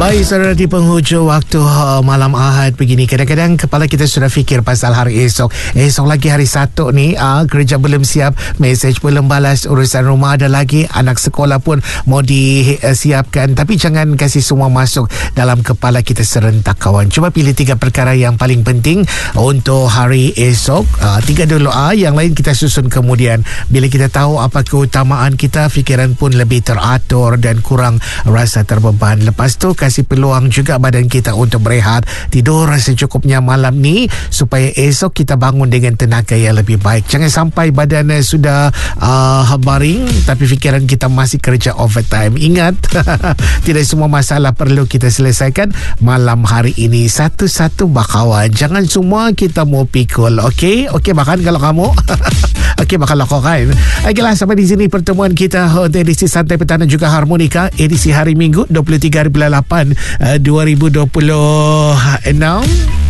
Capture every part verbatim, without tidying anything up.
Baik, saudara, di penghujung waktu uh, malam Ahad begini, kadang-kadang kepala kita sudah fikir pasal hari esok. Esok lagi hari Sabtu ni, uh, kerja belum siap, mesej belum balas, urusan rumah ada lagi, anak sekolah pun mau disiapkan. Tapi jangan kasih semua masuk dalam kepala kita serentak, kawan. Cuba pilih tiga perkara yang paling penting untuk hari esok. Uh, tiga dulu, uh, yang lain kita susun kemudian. Bila kita tahu apa keutamaan kita, fikiran pun lebih teratur dan kurang rasa terbeban. Lepas tu kasih peluang juga badan kita untuk berehat, tidur secukupnya malam ni supaya esok kita bangun dengan tenaga yang lebih baik. Jangan sampai badan sudah uh, baring tapi fikiran kita masih kerja overtime. Ingat, tidak semua masalah perlu kita selesaikan malam hari ini satu-satu, bakawan. Jangan semua kita mau pikul. Okey, okey bahkan kalau kamu okey bakal lakukan. Okeylah, sampai di sini pertemuan kita untuk edisi Santai Petang dan juga Harmonika edisi hari Minggu dua puluh tiga hari bulan lapan dua ribu dua puluh enam.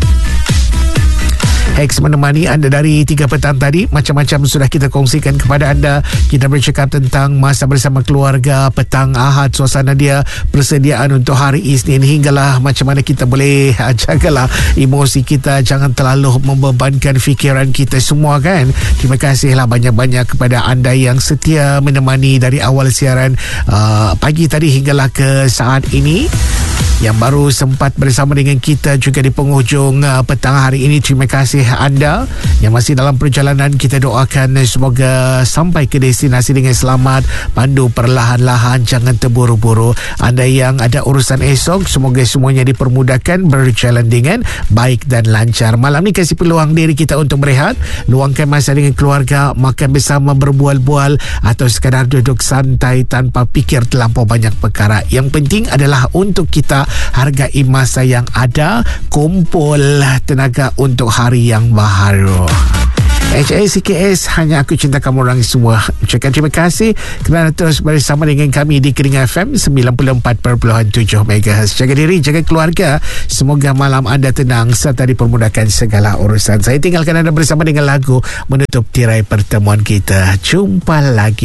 Hex menemani anda dari tiga petang tadi. Macam-macam sudah kita kongsikan kepada anda. Kita bercakap tentang masa bersama keluarga, petang Ahad, suasana dia, persediaan untuk hari Isnin, hinggalah macam mana kita boleh jagalah emosi kita, jangan terlalu membebankan fikiran kita semua, kan. Terima kasihlah banyak-banyak kepada anda yang setia menemani dari awal siaran uh, pagi tadi hinggalah ke saat ini. Yang baru sempat bersama dengan kita juga di penghujung uh, petang hari ini, terima kasih anda. Yang masih dalam perjalanan, kita doakan semoga sampai ke destinasi dengan selamat. Pandu perlahan-lahan, jangan terburu-buru. Anda yang ada urusan esok, semoga semuanya dipermudahkan, berjalan dengan baik dan lancar. Malam ni kasih peluang diri kita untuk berehat, luangkan masa dengan keluarga, makan bersama, berbual-bual atau sekadar duduk santai tanpa fikir terlampau banyak perkara. Yang penting adalah untuk kita hargai masa yang ada, kumpul tenaga untuk hari yang baharu. H A C K S, hanya aku cinta kamu orang semua. Ucapkan terima kasih kerana terus bersama dengan kami di Kering F M sembilan puluh empat perpuluhan tujuh megahertz. Jaga diri, jaga keluarga. Semoga malam anda tenang serta dipermudahkan segala urusan. Saya tinggalkan anda bersama dengan lagu menutup tirai pertemuan kita. Jumpa lagi.